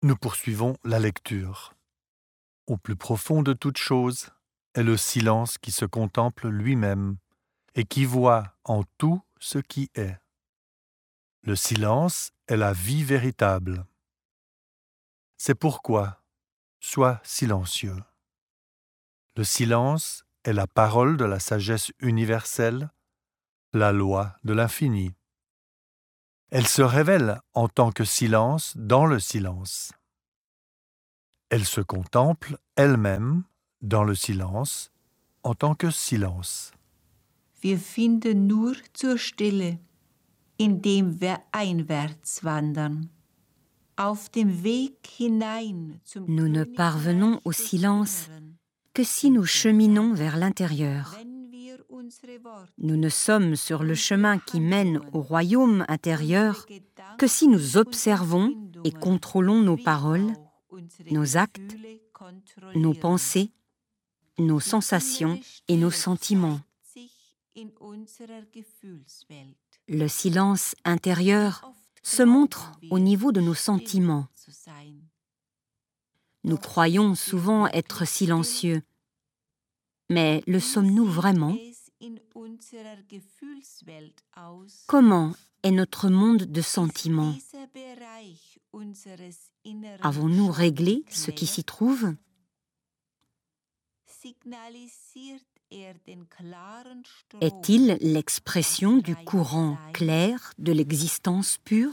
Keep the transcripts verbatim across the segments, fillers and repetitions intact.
Nous poursuivons la lecture. Au plus profond de toute chose est le silence qui se contemple lui-même et qui voit en tout ce qui est. Le silence est la vie véritable. C'est pourquoi, sois silencieux. Le silence est la parole de la sagesse universelle, la loi de l'infini. Elle se révèle en tant que silence dans le silence. Elle se contemple elle-même dans le silence en tant que silence. Wir finden nur zur Stille, indem wir einwärts wandern. Auf dem Weg hinein zum Nous ne parvenons au silence que si nous cheminons vers l'intérieur. Nous ne sommes sur le chemin qui mène au royaume intérieur que si nous observons et contrôlons nos paroles, nos actes, nos pensées, nos sensations et nos sentiments. Le silence intérieur se montre au niveau de nos sentiments. Nous croyons souvent être silencieux, mais le sommes-nous vraiment ? Comment est notre monde de sentiments ? Avons-nous réglé ce qui s'y trouve ? Est-il l'expression du courant clair de l'existence pure ?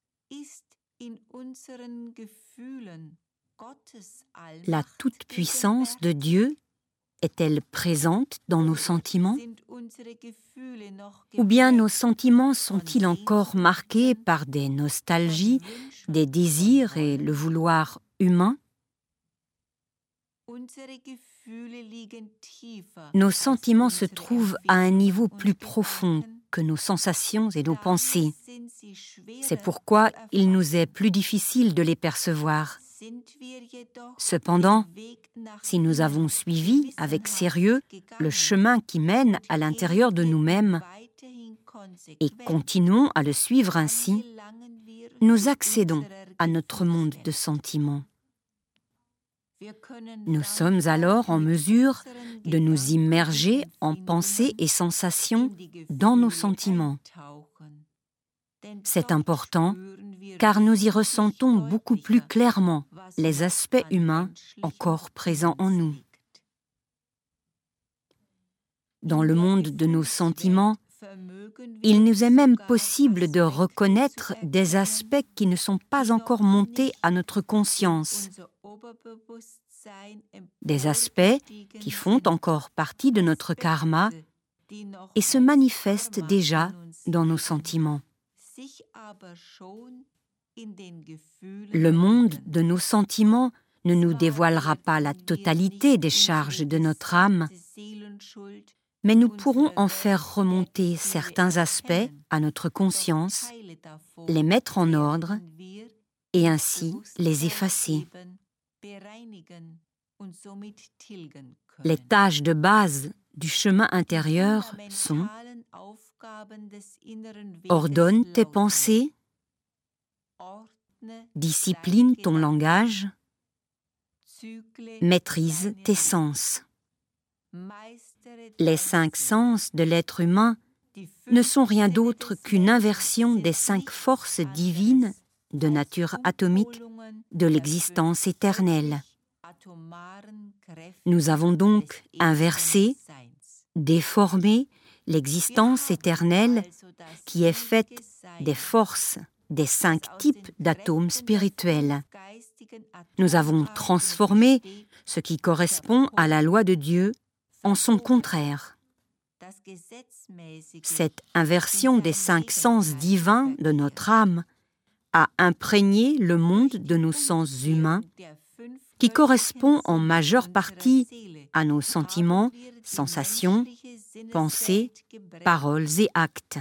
La toute-puissance de Dieu est-elle présente dans nos sentiments ? Ou bien nos sentiments sont-ils encore marqués par des nostalgies, des désirs et le vouloir humain ? Nos sentiments se trouvent à un niveau plus profond que nos sensations et nos pensées. C'est pourquoi il nous est plus difficile de les percevoir. Cependant, si nous avons suivi avec sérieux le chemin qui mène à l'intérieur de nous-mêmes et continuons à le suivre ainsi, nous accédons à notre monde de sentiments. Nous sommes alors en mesure de nous immerger en pensées et sensations dans nos sentiments. C'est important car nous y ressentons beaucoup plus clairement les aspects humains encore présents en nous. Dans le monde de nos sentiments, il nous est même possible de reconnaître des aspects qui ne sont pas encore montés à notre conscience, des aspects qui font encore partie de notre karma et se manifestent déjà dans nos sentiments. Le monde de nos sentiments ne nous dévoilera pas la totalité des charges de notre âme, mais nous pourrons en faire remonter certains aspects à notre conscience, les mettre en ordre et ainsi les effacer. Les tâches de base du chemin intérieur sont: ordonne tes pensées, discipline ton langage, maîtrise tes sens. Les cinq sens de l'être humain ne sont rien d'autre qu'une inversion des cinq forces divines de nature atomique de l'existence éternelle. Nous avons donc inversé, déformé l'existence éternelle qui est faite des forces des cinq types d'atomes spirituels. Nous avons transformé ce qui correspond à la loi de Dieu en son contraire. Cette inversion des cinq sens divins de notre âme a imprégné le monde de nos sens humains qui correspond en majeure partie à nos sentiments, sensations, pensées, paroles et actes.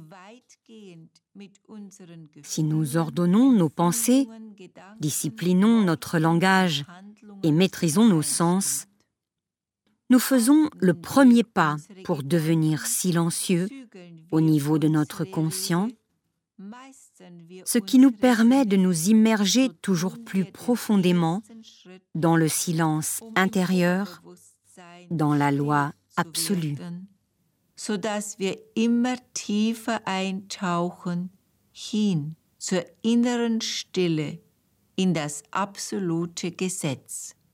Si nous ordonnons nos pensées, disciplinons notre langage et maîtrisons nos sens, nous faisons le premier pas pour devenir silencieux au niveau de notre conscient ce qui nous permet de nous immerger toujours plus profondément dans le silence intérieur, dans la loi absolue. Sodass wir immer tiefer eintauchen hin zur inneren Stille in das absolute Gesetz.